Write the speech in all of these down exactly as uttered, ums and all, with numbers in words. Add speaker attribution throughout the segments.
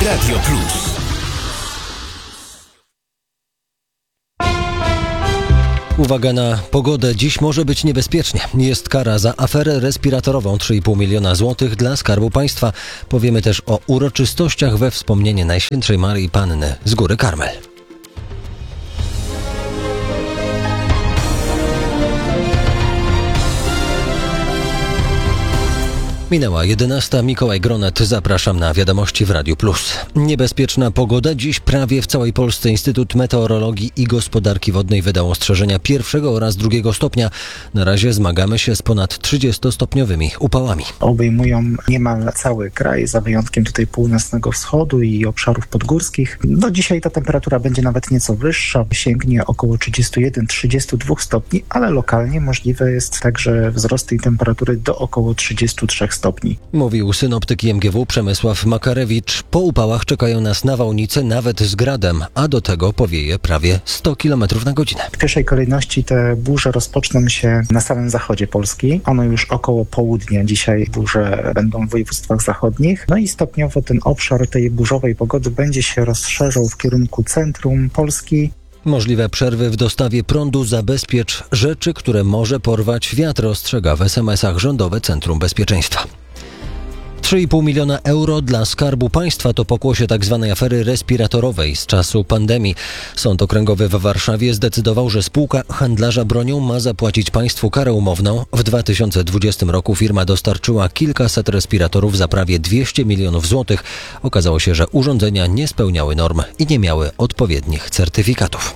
Speaker 1: Radio Plus.
Speaker 2: Uwaga na pogodę. Dziś może być niebezpiecznie. Jest kara za aferę respiratorową trzy i pół miliona złotych dla Skarbu Państwa. Powiemy też o uroczystościach we wspomnienie Najświętszej Maryi Panny z Góry Karmel. Minęła jedenasta. Mikołaj Gronet. Zapraszam na wiadomości w Radiu Plus. Niebezpieczna pogoda. Dziś prawie w całej Polsce Instytut Meteorologii i Gospodarki Wodnej wydał ostrzeżenia pierwszego oraz drugiego stopnia. Na razie zmagamy się z ponad trzydziestostopniowymi upałami.
Speaker 3: Obejmują niemal cały kraj, za wyjątkiem tutaj północnego wschodu i obszarów podgórskich. No dzisiaj ta temperatura będzie nawet nieco wyższa, sięgnie około trzydziestu jeden do trzydziestu dwóch stopni, ale lokalnie możliwe jest także wzrost tej temperatury do około trzydziestu trzech stopni.
Speaker 2: Mówił synoptyk I M G W Przemysław Makarewicz. Po upałach czekają nas nawałnice nawet z gradem, a do tego powieje prawie sto kilometrów na godzinę.
Speaker 3: W pierwszej kolejności te burze rozpoczną się na samym zachodzie Polski. Ono już około południa. Dzisiaj burze będą w województwach zachodnich. No i stopniowo ten obszar tej burzowej pogody będzie się rozszerzał w kierunku centrum Polski.
Speaker 2: Możliwe przerwy w dostawie prądu. Zabezpiecz rzeczy, które może porwać wiatr, ostrzega w es em esach Rządowe Centrum Bezpieczeństwa. trzy i pół miliona euro dla Skarbu Państwa to pokłosie tzw. afery respiratorowej z czasu pandemii. Sąd Okręgowy w Warszawie zdecydował, że spółka handlarza bronią ma zapłacić państwu karę umowną. W dwa tysiące dwudziestym roku firma dostarczyła kilkaset respiratorów za prawie dwieście milionów złotych. Okazało się, że urządzenia nie spełniały norm i nie miały odpowiednich certyfikatów.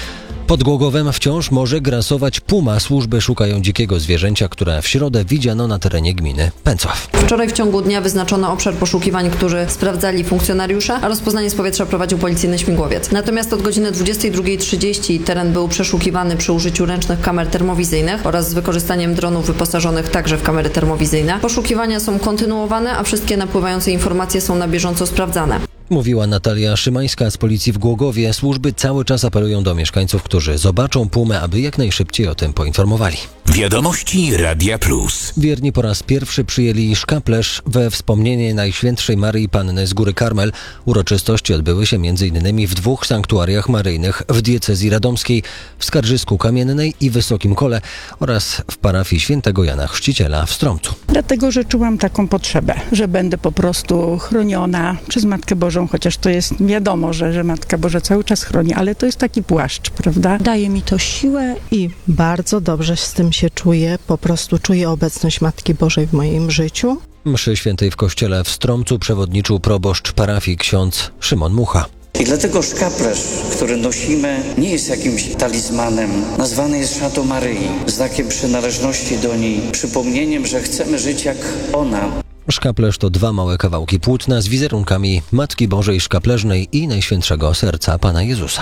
Speaker 2: Pod Głogowem wciąż może grasować puma. Służby szukają dzikiego zwierzęcia, które w środę widziano na terenie gminy Pęcław.
Speaker 4: Wczoraj w ciągu dnia wyznaczono obszar poszukiwań, który sprawdzali funkcjonariusze, a rozpoznanie z powietrza prowadził policyjny śmigłowiec. Natomiast od godziny dwudziestej drugiej trzydzieści teren był przeszukiwany przy użyciu ręcznych kamer termowizyjnych oraz z wykorzystaniem dronów wyposażonych także w kamery termowizyjne. Poszukiwania są kontynuowane, a wszystkie napływające informacje są na bieżąco sprawdzane.
Speaker 2: Mówiła Natalia Szymańska z policji w Głogowie. Służby cały czas apelują do mieszkańców, którzy zobaczą pumę, aby jak najszybciej o tym poinformowali.
Speaker 1: Wiadomości Radia Plus.
Speaker 2: Wierni po raz pierwszy przyjęli szkaplerz we wspomnienie Najświętszej Maryi Panny z Góry Karmel. Uroczystości odbyły się m.in. w dwóch sanktuariach maryjnych w diecezji radomskiej, w Skarżysku Kamiennej i Wysokim Kole oraz w parafii Świętego Jana Chrzciciela w Stromcu.
Speaker 5: Dlatego, że czułam taką potrzebę, że będę po prostu chroniona przez Matkę Bożą, chociaż to jest wiadomo, że, że Matka Boża cały czas chroni, ale to jest taki płaszcz, prawda?
Speaker 6: Daje mi to siłę i bardzo dobrze z tym się czuję. Po prostu czuję obecność Matki Bożej w moim życiu.
Speaker 2: Mszy świętej w kościele w Stromcu przewodniczył proboszcz parafii ksiądz Szymon Mucha.
Speaker 7: I dlatego szkaplerz, który nosimy, nie jest jakimś talizmanem. Nazwany jest szatą Maryi, znakiem przynależności do niej, przypomnieniem, że chcemy żyć jak ona.
Speaker 2: Szkaplerz to dwa małe kawałki płótna z wizerunkami Matki Bożej Szkaplerznej i Najświętszego Serca Pana Jezusa.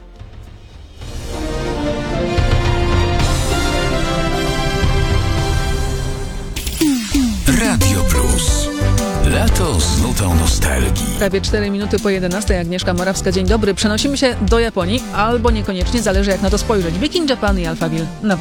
Speaker 1: Radio Plus. Lato z nutą nostalgii.
Speaker 8: Prawie cztery minuty po jedenastej. Agnieszka Morawska, dzień dobry. Przenosimy się do Japonii, albo niekoniecznie, zależy jak na to spojrzeć. Big in Japan i Alphaville na